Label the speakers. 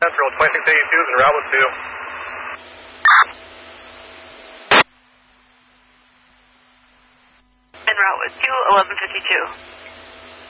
Speaker 1: Central, 2682 is en route with 2.
Speaker 2: En route with 2, 1152.